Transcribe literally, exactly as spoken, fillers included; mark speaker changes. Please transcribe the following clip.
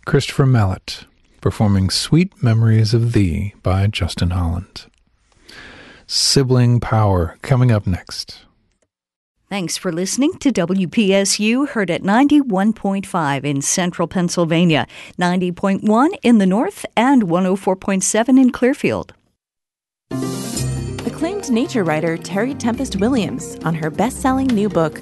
Speaker 1: Christopher Mallet, performing Sweet Memories of Thee by Justin Holland. Sibling Power, coming up next.
Speaker 2: Thanks for listening to W P S U, heard at ninety-one point five in central Pennsylvania, ninety point one in the north, and one oh four point seven in Clearfield.
Speaker 3: Acclaimed nature writer Terry Tempest Williams on her best-selling new book,